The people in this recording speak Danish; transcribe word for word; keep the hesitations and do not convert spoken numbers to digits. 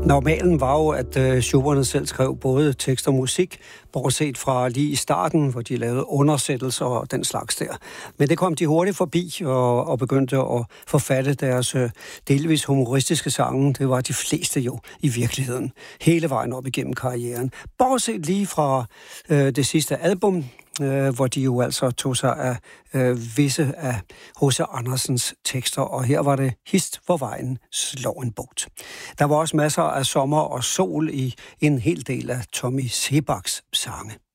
Normalen var jo, at øh, Schubert selv skrev både tekst og musik, bortset fra lige i starten, hvor de lavede undersættelser og den slags der. Men det kom de hurtigt forbi og, og begyndte at forfatte deres øh, delvis humoristiske sange. Det var de fleste jo i virkeligheden, hele vejen op igennem karrieren. Bortset lige fra øh, det sidste album, øh, hvor de jo altså tog sig af øh, visse af H C Andersens tekster, og her var det Hist, hvor vejen slår en bugt. Der var også masser af sommer og sol i en hel del af Tommy Seebachs sange.